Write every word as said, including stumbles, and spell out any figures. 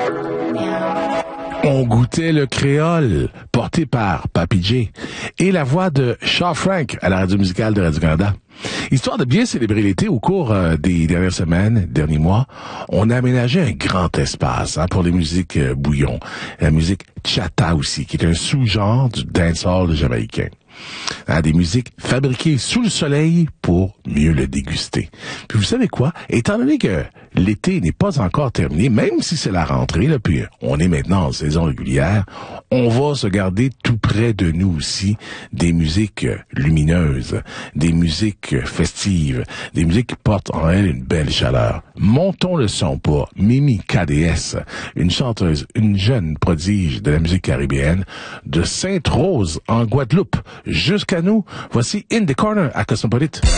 On goûtait le créole, porté par Papy J, et la voix de Shaw Frank à la radio musicale de Radio-Canada. Histoire de bien célébrer l'été au cours euh, des dernières semaines, derniers mois, on a aménagé un grand espace hein, pour les musiques euh, bouillon. La musique chata aussi, qui est un sous-genre du dancehall jamaïcain. Hein, des musiques fabriquées sous le soleil pour mieux le déguster. Puis vous savez quoi? Étant donné que l'été n'est pas encore terminé, même si c'est la rentrée, là, puis on est maintenant en saison régulière, on va se garder tout près de nous aussi des musiques lumineuses, des musiques festives, des musiques qui portent en elles une belle chaleur. Montons le son pour Mimi K D S, une chanteuse, une jeune prodige de la musique caribéenne de Sainte-Rose en Guadeloupe. Jusqu'à nous, voici In the Corner à Cosmopolite.